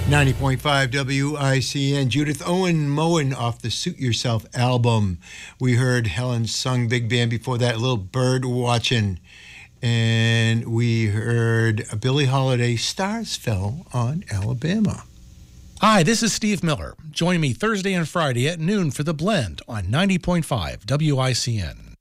90.5 WICN. Judith Owen Moen off the Suit Yourself album. We heard Helen Sung Big Band before that, Little Bird Watching. And we heard Billie Holiday, Stars Fell on Alabama. Hi, this is Steve Miller. Join me Thursday and Friday at noon for The Blend on 90.5 WICN.